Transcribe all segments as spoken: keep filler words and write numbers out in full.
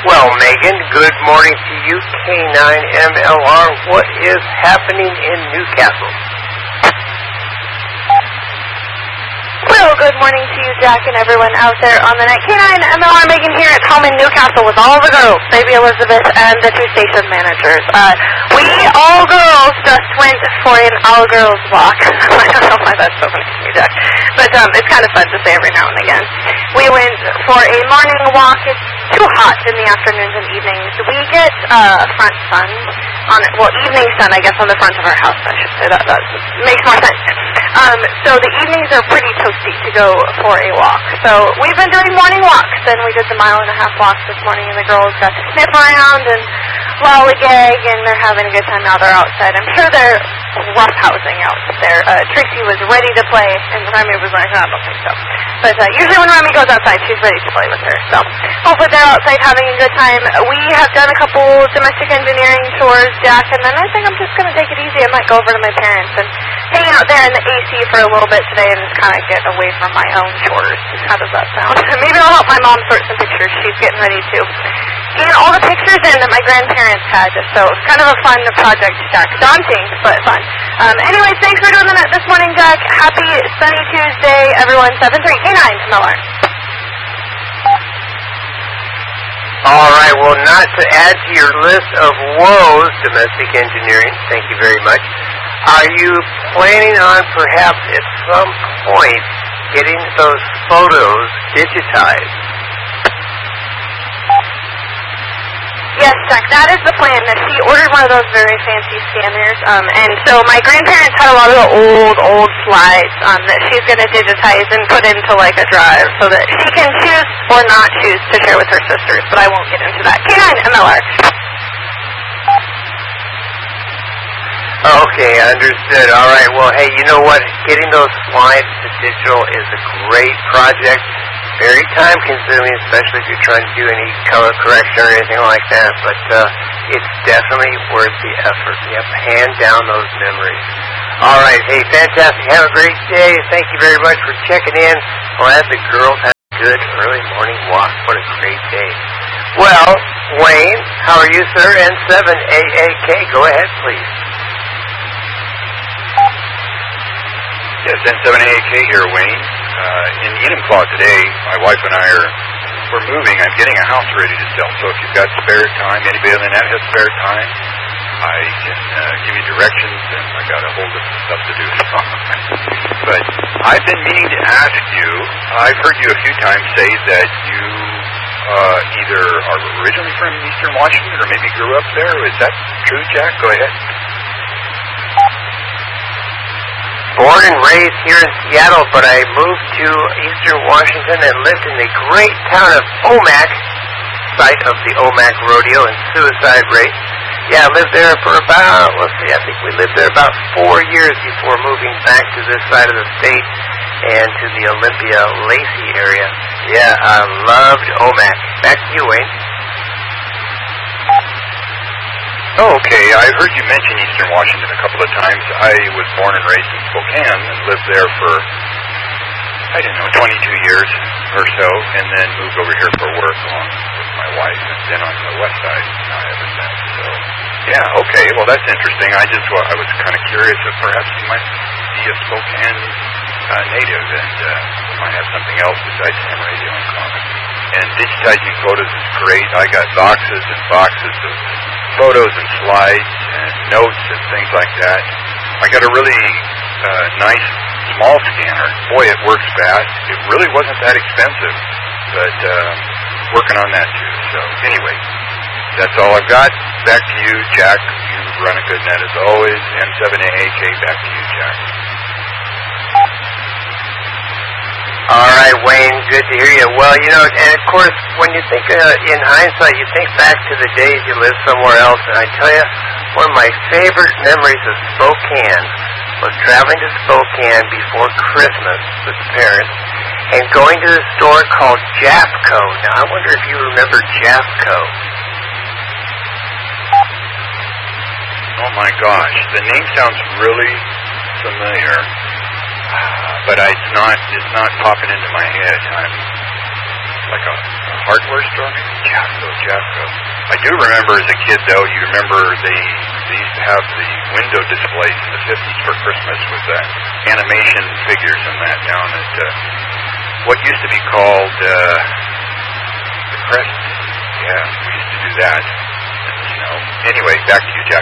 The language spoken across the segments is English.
Well, Megan, good morning to you, K nine M L R. What is happening in Newcastle? Well, good morning to you, Jack, and everyone out there on the net. K nine M L R Megan here at home in Newcastle with all the girls, baby Elizabeth and the two station managers. Uh, we all girls just went for an all-girls walk. I don't know why that's so funny to me, Jack. But um, it's kind of fun to say every now and again. We went for a morning walk. It's too hot in the afternoons and evenings. We get uh, front sun on it. Well, evening sun, I guess, on the front of our house, I should say. That, that makes more sense. Um, so the evenings are pretty toasty to go for a walk. So we've been doing morning walks, and we did the mile and a half walk this morning, and the girls got to sniff around and lollygag, and they're having a good time now they're outside. I'm sure they're roughhousing out there. Uh, Trixie was ready to play, and Remy was like, oh, I don't think so. But uh, usually when Remy goes outside, she's ready to play with her. So hopefully they're outside having a good time. We have done a couple domestic engineering tours, Jack, and then I think I'm just going to take it easy. I might go over to my parents and hang out there in the A C for a little bit today and just kind of get away from my own chores. How does that sound? Maybe I'll help my mom sort some pictures. She's getting ready to get all the pictures in that my grandparents had. So it's kind of a fun project, Jack. Daunting, but fun. Um, anyways, thanks for doing the net this morning, Jack. Happy sunny Tuesday, everyone. seven three K nine M L R. All right, well, not to add to your list of woes, domestic engineering, thank you very much. Are you planning on perhaps at some point getting those photos digitized? Yes, Jack, that is the plan. She ordered one of those very fancy scanners, um, and so my grandparents had a lot of the old, old slides um, that she's going to digitize and put into like a drive so that she can choose or not choose to share with her sisters, but I won't get into that. K nine M L R. Okay, understood. All right, well, hey, you know what? Getting those slides to digital is a great project. Very time-consuming, especially if you're trying to do any color correction or anything like that, but uh, it's definitely worth the effort. You have to hand down those memories. All right, hey, fantastic. Have a great day. Thank you very much for checking in. Glad the girls had a good early morning walk. What a great day. Well, Wayne, how are you, sir? N seven A A K, go ahead, please. Yes, N seven A A K here, Wayne. Uh, in Enumclaw today, my wife and I are we're moving. I'm getting a house ready to sell. So if you've got spare time, anybody on the net has spare time, I can uh, give you directions, and I got a whole list of stuff to do. But I've been meaning to ask you. I've heard you a few times say that you uh, either are originally from Eastern Washington or maybe grew up there. Is that true, Jack? Go ahead. Born and raised here in Seattle, but I moved to Eastern Washington and lived in the great town of Omak, site of the Omak Rodeo and Suicide Race. Yeah, I lived there for about, let's see, I think we lived there about four years before moving back to this side of the state and to the Olympia-Lacey area. Yeah, I loved Omak. Back to you, Wayne. Oh, okay. I heard you mention Eastern Washington a couple of times. I was born and raised in Spokane and lived there for, I don't know, twenty-two years or so, and then moved over here for work along with my wife, and then on the west side now ever since. So, yeah, okay. Well, that's interesting. I just well, I was kind of curious if perhaps you might be a Spokane uh, native, and uh, we might have something else besides ham radio in common. And digitizing photos is great. I got boxes and boxes of photos and slides and notes and things like that. I got a really uh, nice small scanner. Boy, it works fast. It really wasn't that expensive, but uh, working on that too. So anyway, that's all I've got. Back to you, Jack. You run a good net as always. N seven A A K, back to you, Jack. All right, Wayne, good to hear you. Well, you know, and of course, when you think uh, in hindsight, you think back to the days you lived somewhere else, and I tell you, one of my favorite memories of Spokane was traveling to Spokane before Christmas with parents and going to the store called Jafco. Now, I wonder if you remember Jafco. Oh, my gosh. The name sounds really familiar. But it's not it's not popping into my head. I'm like a, a hardware store? Jasco, Jasco. I do remember as a kid, though, you remember they, they used to have the window displays in the fifties for Christmas with uh, animation figures and that down at uh, what used to be called uh, the Crest. Yeah, we used to do that in the snow. Anyway, back to you, Jack.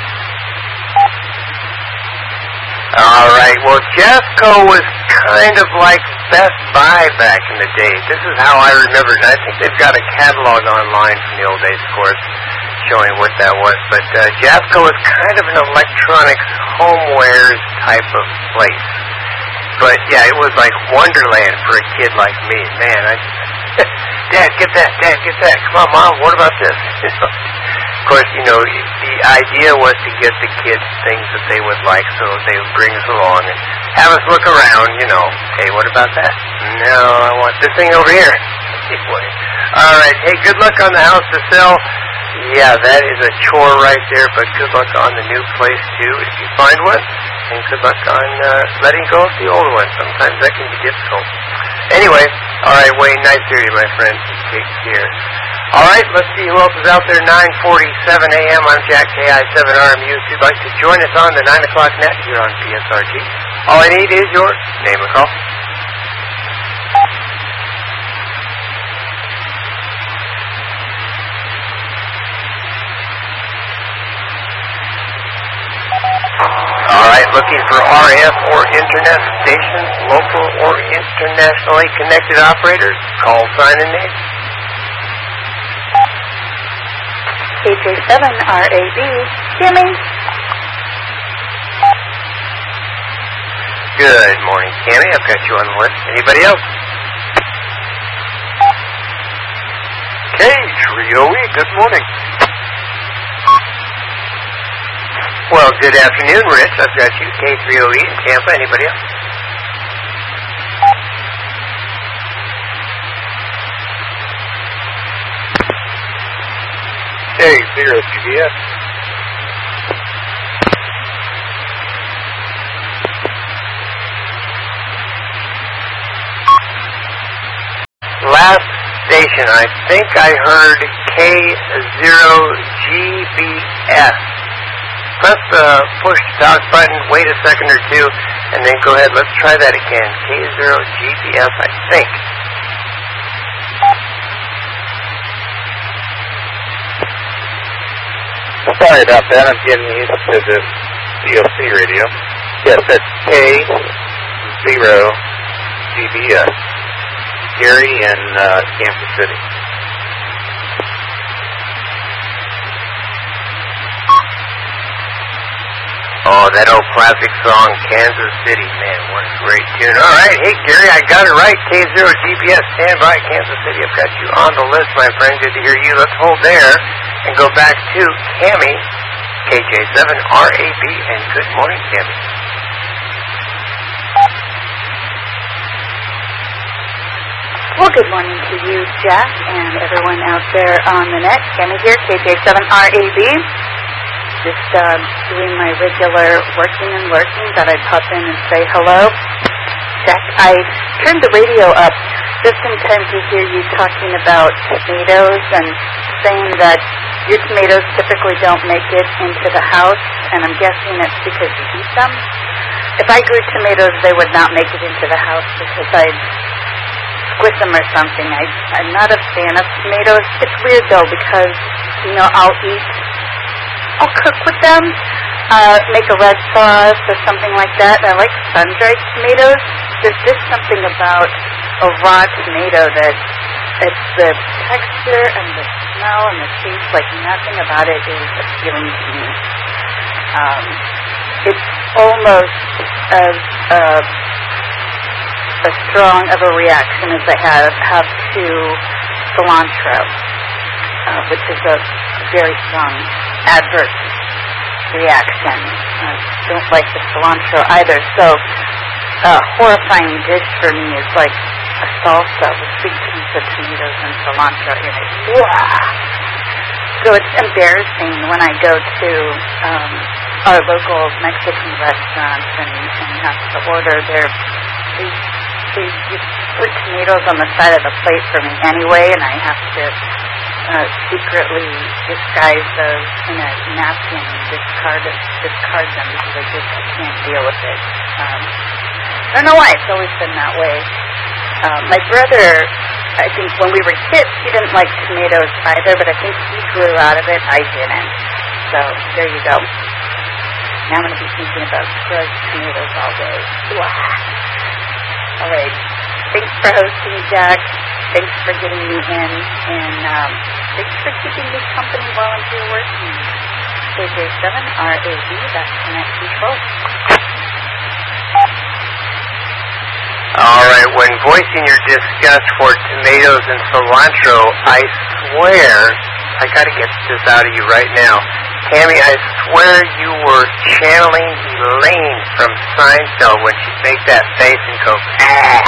All right. Well, Jasco was kind of like Best Buy back in the day. This is how I remember it. I think they've got a catalog online from the old days, of course, showing what that was. But uh, Jasco was kind of an electronics homewares type of place. But, yeah, it was like Wonderland for a kid like me. Man, I Dad, get that. Dad, get that. Come on, Mom, what about this? Of course, you know, the idea was to get the kids things that they would like, so they would bring us along and have us look around, you know. Hey, what about that? No, I want this thing over here. All right. Hey, good luck on the house to sell. Yeah, that is a chore right there, but good luck on the new place, too, if you find one. And good luck on uh, letting go of the old one. Sometimes that can be difficult. Anyway, all right, Wayne, nice to hear you, my friend. Take care. All right, let's see who else is out there. nine forty-seven a.m. I'm Jack, K I seven R M U. If you'd like to join us on the nine o'clock net here on P S R G, all I need is your name and call. All right, looking for R F or internet stations, local or internationally connected operators, call sign and name. K J seven R A B, Jimmy. Good morning, Cammy. I've got you on the list. Anybody else? K three O E, good morning. Well, good afternoon, Rich. I've got you, K three O E in Tampa. Anybody else? K zero G B S. Last station, I think I heard K zero G B S. Press the push talk button, wait a second or two, and then go ahead. Let's try that again. K zero G B S, I think. Sorry about that. I'm getting used to the C O C radio. Yes, that's K zero G B S. Gary in uh, Kansas City. Oh, that old classic song, Kansas City. Man, what a great tune. All right. Hey, Gary, I got it right. K zero G P S, stand by, Kansas City. I've got you on the list, my friend. Good to hear you. Let's hold there and go back to Cammy, K J seven R A B, and good morning, Cammy. Well, good morning to you, Jack, and everyone out there on the net. Cammy here, K J seven R A B. Just uh, doing my regular working and lurking. Thought I'd pop in and say hello. Jack, I turned the radio up just in time to hear you talking about tomatoes and saying that your tomatoes typically don't make it into the house, and I'm guessing it's because you eat them. If I grew tomatoes, they would not make it into the house because I'd squish them or something. I, I'm not a fan of tomatoes. It's weird, though, because, you know, I'll eat... I'll cook with them, uh, make a red sauce or something like that. I like sun-dried tomatoes. There's just something about a raw tomato that it's the texture and the smell and the taste, like nothing about it is appealing to me. Um, it's almost as uh, as strong of a reaction as I have, have to cilantro, uh, which is a very strong adverse reaction. I don't like the cilantro either. So a horrifying dish for me is like a salsa with big piece of tomatoes and cilantro in it. Wow. So it's embarrassing when I go to um, our local Mexican restaurants and, and have to order their, they, they just put tomatoes on the side of the plate for me anyway, and I have to uh, secretly disguise those in a napkin and discard it, discard them because I just I can't deal with it. Um, I don't know why it's always been that way. Um, my brother, I think when we were kids, he didn't like tomatoes either, but I think he grew out of it. I didn't. So there you go. Now I'm going to be thinking about grilled tomatoes all day. Wow. All right. Thanks for hosting, Jack. Thanks for getting me in. And um, thanks for keeping me company while I'm here working. K J seven R A V, that's Connect Control. All right. When voicing your disgust for tomatoes and cilantro, I swear, I got to get this out of you right now. Tammy, I swear you were channeling Elaine from Seinfeld when she'd make that face and go, ah.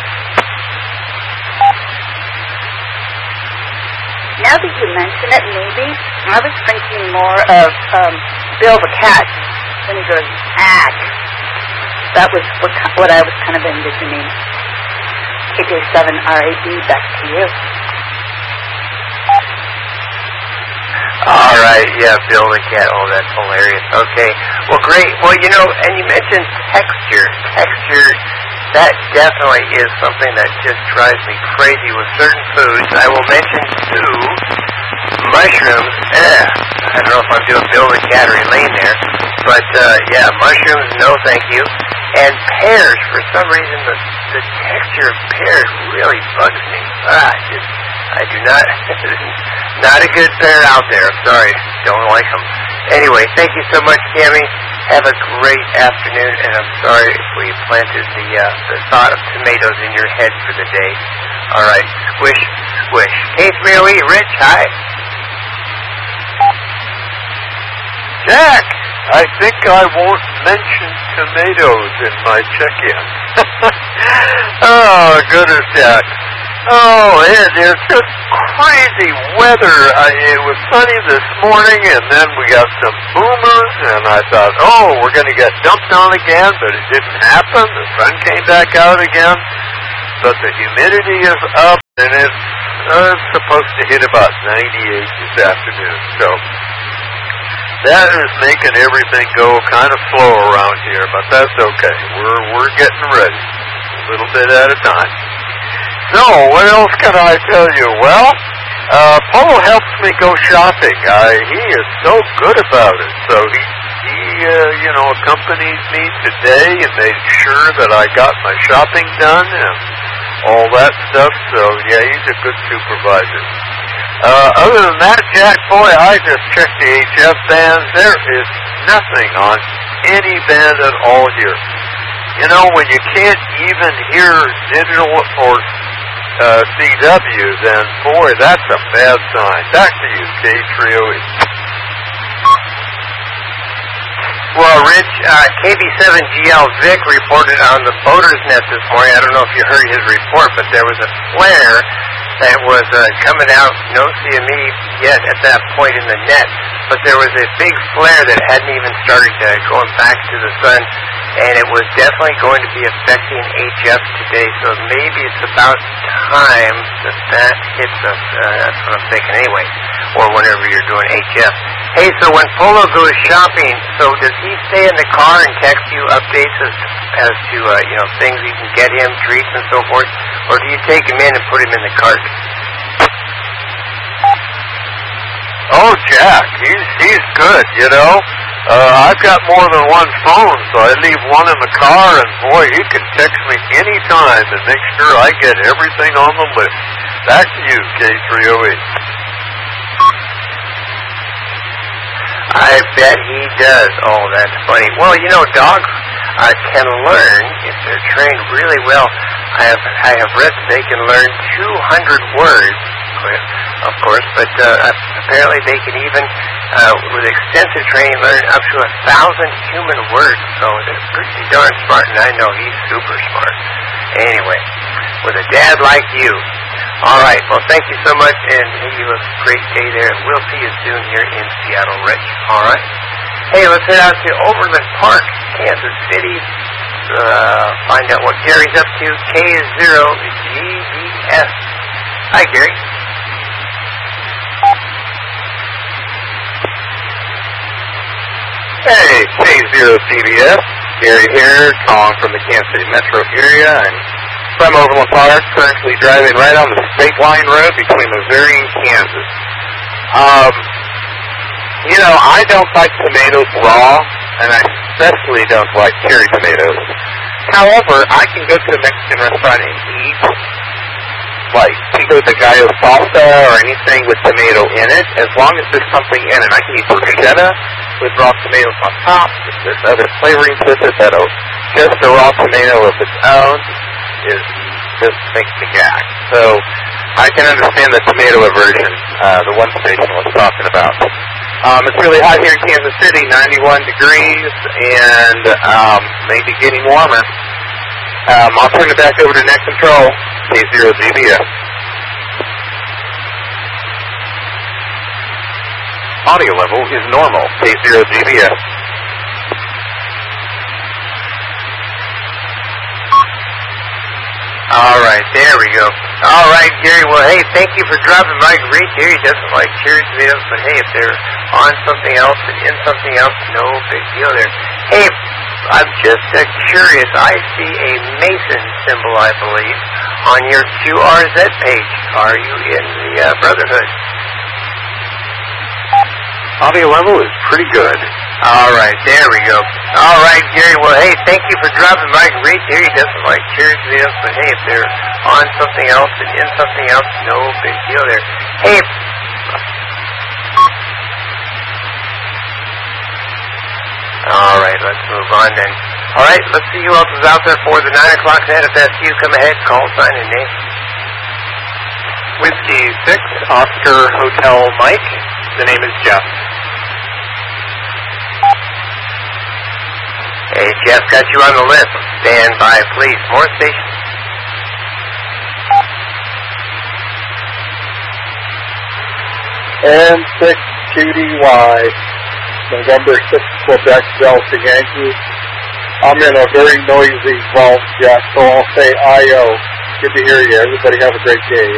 Now that you mention it, maybe, I was thinking more of um, Bill the Cat when he goes, ah. That was what, what I was kind of envisioning. K J seven R A B, back to you. All right, yeah, Bill the Cat. Oh, that's hilarious. Okay, well, great. Well, you know, and you mentioned texture. Texture, that definitely is something that just drives me crazy with certain foods. I will mention two. Mushrooms, eh, I don't know if I'm doing Bill the Cat or Elaine there, but, uh, yeah, mushrooms, no thank you. And pears, for some reason, the, the texture of pears really bugs me. Ah, just, I do not, not a good pear out there. I'm sorry, don't like them. Anyway, thank you so much, Tammy. Have a great afternoon, and I'm sorry if we planted the, uh, the thought of tomatoes in your head for the day. All right, squish, squish. K three oh E, Rich, hi. Jack, I think I won't mention tomatoes in my check-in. Oh, goodness, Jack. Oh, it is just crazy weather. I, it was sunny this morning, and then we got some boomers, and I thought, oh, we're going to get dumped on again, but it didn't happen. The sun came back out again, but the humidity is up, and it's, uh, it's supposed to hit about ninety-eight this afternoon, so that is making everything go kind of slow around here, but that's okay. We're we're getting ready, a little bit at a time. So, what else can I tell you? Well, uh, Polo helps me go shopping. I, he is so good about it. So he, he uh, you know, accompanied me today and made sure that I got my shopping done and all that stuff. So, yeah, he's a good supervisor. Uh, other than that, Jack, boy, I just checked the H F bands. There is nothing on any band at all here. You know, when you can't even hear digital or uh, C W, then, boy, that's a bad sign. Back to you, K three oh E. Well, Rich, uh, K B seven G L Vic reported on the boater's net this morning. I don't know if you heard his report, but there was a flare that was uh, coming out, no C M E yet at that point in the net, but there was a big flare that hadn't even started uh, going back to the sun, and it was definitely going to be affecting H F today, so maybe it's about time that that hits us. Uh, that's what I'm thinking anyway, or whenever you're doing H F. Hey, so when Polo goes shopping, so does he stay in the car and text you updates as, as to, uh, you know, things you can get him, treats and so forth, or do you take him in and put him in the cart? Oh, Jack, he's he's good, you know. Uh, I've got more than one phone, so I leave one in the car, and boy, he can text me any time and make sure I get everything on the list. Back to you, K three oh E. I bet he does. Oh, that's funny. Well, you know, dogs uh, can learn if they're trained really well. I have I have read that they can learn two hundred words, of course, but uh, apparently they can even, uh, with extensive training, learn up to a thousand human words. So they're pretty darn smart, and I know he's super smart. Anyway, with a dad like you. All right. Well, thank you so much, and you have a great day there, and we'll see you soon here in Seattle, Rich. All right. Hey, let's head out to Overland Park, Kansas City. uh, find out what Gary's up to. K zero G B S. Hi, Gary. Hey, K zero C B S. Gary here, calling from the Kansas City metro area. I'm from Overland Park, currently driving right on the state line road between Missouri and Kansas. Um, you know, I don't like tomatoes raw, and I especially don't like cherry tomatoes. However, I can go to a Mexican restaurant and eat, like, pico de gallo salsa or anything with tomato in it, as long as there's something in it. I can eat bruschetta with raw tomatoes on top, if there's other flavorings with it that'll just the raw tomato of its own is just makes me gag. So I can understand the tomato aversion uh, the one station was talking about. Um, it's really hot here in Kansas City, ninety-one degrees, and um, maybe getting warmer. Um, I'll turn it back over to Net Control, K zero G B S. Audio level is normal, K zero G B S. All right, there we go. All right, Gary. Well, hey, thank you for dropping by. Great. Gary doesn't like cherry tomatoes, but hey, if they're on something else and in something else, no big deal there. Hey, I'm just uh, curious. I see a Mason symbol, I believe, on your Q R Z page. Are you in the uh, Brotherhood? Audio level is pretty good. All right, there we go. All right, Gary. Well, hey, thank you for dropping by. Great. Gary doesn't like cherry tomatoes, but hey, if they're on something else and in something else, no big deal there. Hey. All right, let's move on then. All right, let's see who else is out there for the nine o'clock net. If that's you, come ahead, call, sign, and name. Whiskey six, Oscar Hotel Mike. The name is Jeff. Hey, Jeff, got you on the list. Stand by, please. More stations. And six Q D Y, November sixth, Quebec Delta Yankee. I'm in a very noisy vault, Jeff, so I'll say I O. Good to hear you. Everybody have a great day.